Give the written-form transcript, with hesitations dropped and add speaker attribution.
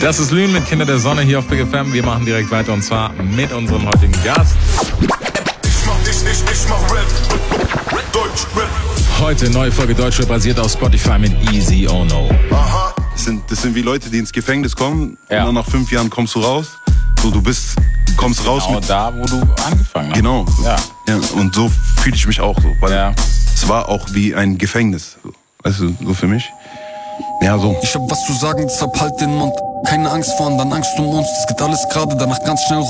Speaker 1: Das ist Lünen mit Kinder der Sonne hier auf Big FM. Wir machen direkt weiter und zwar mit unserem heutigen Gast.
Speaker 2: Ich mach Rap, Deutschrap.
Speaker 1: Heute neue Folge Deutschrap basiert auf Spotify mit Easy Oh No.
Speaker 2: Aha.
Speaker 3: Das sind wie Leute, die ins Gefängnis kommen
Speaker 1: Ja.
Speaker 3: und dann nach 5 Jahren kommst du raus. So, kommst raus
Speaker 1: Genau
Speaker 3: mit...
Speaker 1: da, wo du angefangen hast.
Speaker 3: Genau.
Speaker 1: Ja.
Speaker 3: Ja, und so fühle ich mich auch so. Weil
Speaker 1: Ja.
Speaker 3: es war auch wie ein Gefängnis. So. Weißt du, so für mich. Ja, so.
Speaker 4: Ich hab was zu sagen, deshalb halt den Mund. Keine Angst vor anderen, Angst um uns. Das geht alles gerade, danach ganz schnell rum.